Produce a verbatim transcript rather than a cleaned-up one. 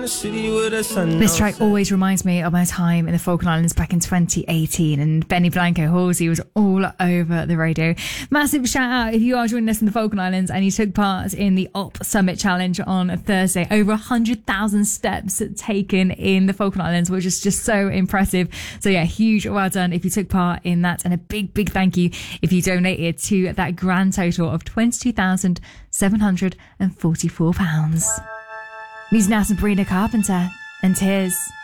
in the city with a sun. This track always reminds me of my time in the Falkland Islands back in twenty eighteen, and Benny Blanco Halsey was all over the radio. Massive shout out if you are joining us in the Falkland Islands and you took part in the O P Summit Challenge on Thursday. Over one hundred thousand steps taken in the Falkland Islands, which is just so impressive. So yeah, huge well done if you took part in that, and a big, big thank you if you donated to that grand total of twenty-two thousand seven hundred forty-four pounds. Music now from Sabrina Carpenter and Tears.